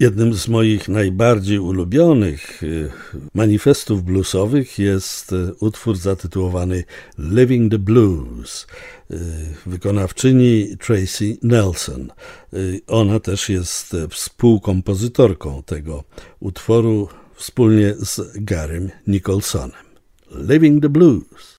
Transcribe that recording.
Jednym z moich najbardziej ulubionych manifestów bluesowych jest utwór zatytułowany Living the Blues wykonawczyni Tracy Nelson. Ona też jest współkompozytorką tego utworu wspólnie z Garym Nicholsonem. Living the Blues.